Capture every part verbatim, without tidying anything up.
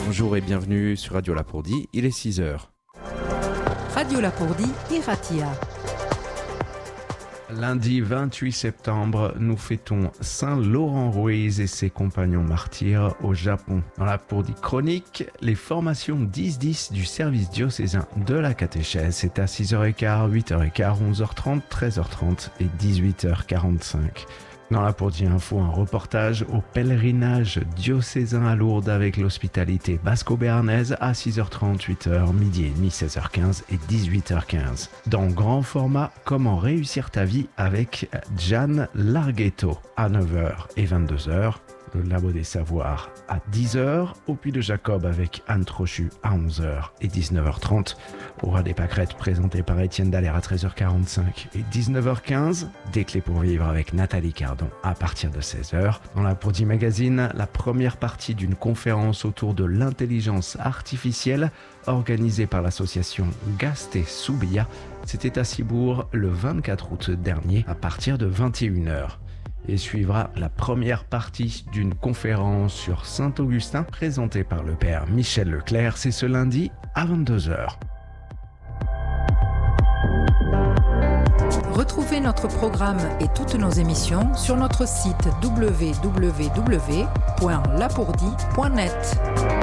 Bonjour et bienvenue sur Radio Lapourdie, il est six heures. Radio Lapourdie, Iratia. Lundi vingt-huit septembre, nous fêtons Saint Laurent Ruiz et ses compagnons martyrs au Japon. Dans la Lapourdie chronique, les formations dix dix du service diocésain de la catéchèse, c'est à six heures quinze, huit heures quinze, onze heures trente, treize heures trente et dix-huit heures quarante-cinq. Dans la Lapourdie Info, un reportage au pèlerinage diocésain à Lourdes avec l'hospitalité basco-béarnaise à six heures trente, huit heures, midi et demi, seize heures quinze et dix-huit heures quinze. Dans grand format, comment réussir ta vie avec Gian Larghetto à neuf heures et vingt-deux heures. Le Labo des Savoirs à dix heures, au Puy de Jacob avec Anne Trochu à onze heures et dix-neuf heures trente, Aura des pâquerettes présenté par Étienne Dallaire à treize heures quarante-cinq et dix-neuf heures quinze, Des clés pour vivre avec Nathalie Cardon à partir de seize heures. Dans la Lapourdie Magazine, la première partie d'une conférence autour de l'intelligence artificielle organisée par l'association Gasté Soubia, c'était à Cibourg le vingt-quatre août dernier à partir de vingt et une heures. Et suivra la première partie d'une conférence sur Saint-Augustin présentée par le père Michel Leclerc. C'est ce lundi à vingt-deux heures. Retrouvez notre programme et toutes nos émissions sur notre site w w w point lapourdie point net.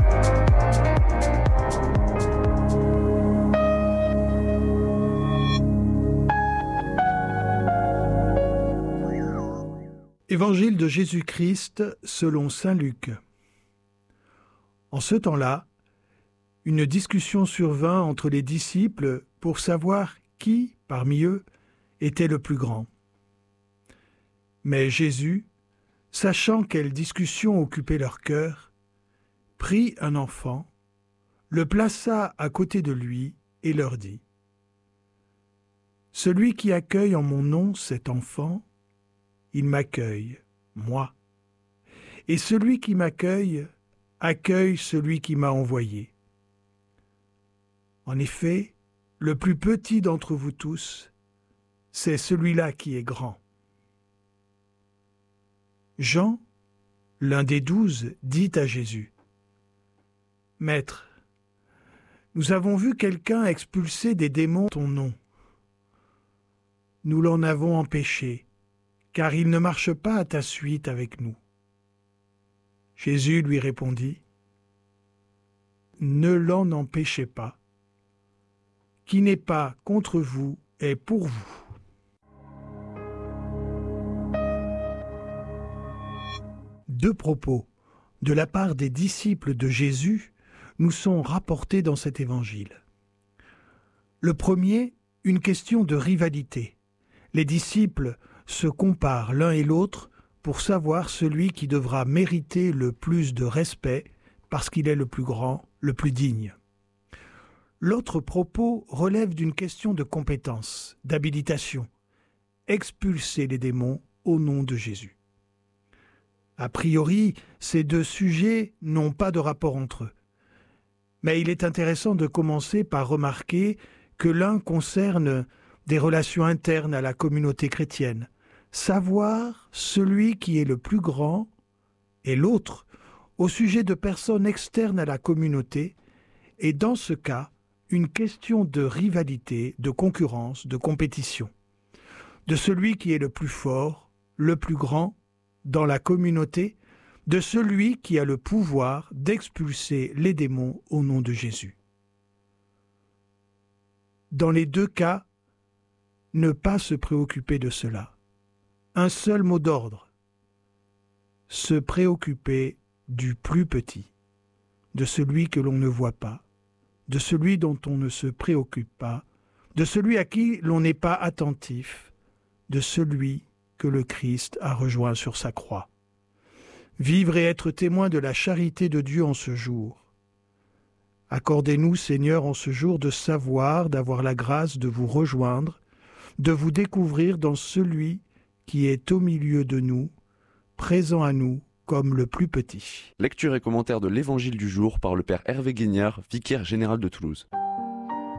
Évangile de Jésus-Christ selon saint Luc. En ce temps-là, une discussion survint entre les disciples pour savoir qui, parmi eux, était le plus grand. Mais Jésus, sachant quelle discussion occupait leur cœur, prit un enfant, le plaça à côté de lui et leur dit : « Celui qui accueille en mon nom cet enfant, il m'accueille, moi. Et celui qui m'accueille, accueille celui qui m'a envoyé. En effet, le plus petit d'entre vous tous, c'est celui-là qui est grand. » Jean, l'un des douze, dit à Jésus : « Maître, nous avons vu quelqu'un expulser des démons en ton nom. Nous l'en avons empêché, car il ne marche pas à ta suite avec nous. » Jésus lui répondit : « Ne l'en empêchez pas. Qui n'est pas contre vous est pour vous. » Deux propos de la part des disciples de Jésus nous sont rapportés dans cet évangile. Le premier, une question de rivalité. Les disciples se comparent l'un et l'autre pour savoir celui qui devra mériter le plus de respect parce qu'il est le plus grand, le plus digne. L'autre propos relève d'une question de compétence, d'habilitation, expulser les démons au nom de Jésus. A priori, ces deux sujets n'ont pas de rapport entre eux. Mais il est intéressant de commencer par remarquer que l'un concerne des relations internes à la communauté chrétienne, savoir celui qui est le plus grand, et l'autre au sujet de personnes externes à la communauté, et dans ce cas, une question de rivalité, de concurrence, de compétition, de celui qui est le plus fort, le plus grand dans la communauté, de celui qui a le pouvoir d'expulser les démons au nom de Jésus. Dans les deux cas, ne pas se préoccuper de cela. Un seul mot d'ordre : se préoccuper du plus petit, de celui que l'on ne voit pas, de celui dont on ne se préoccupe pas, de celui à qui l'on n'est pas attentif, de celui que le Christ a rejoint sur sa croix. Vivre et être témoin de la charité de Dieu en ce jour. Accordez-nous, Seigneur, en ce jour de savoir, d'avoir la grâce de vous rejoindre, de vous découvrir dans celui qui est au milieu de nous, présent à nous comme le plus petit. Lecture et commentaire de l'Évangile du jour par le père Hervé Guignard, vicaire général de Toulouse.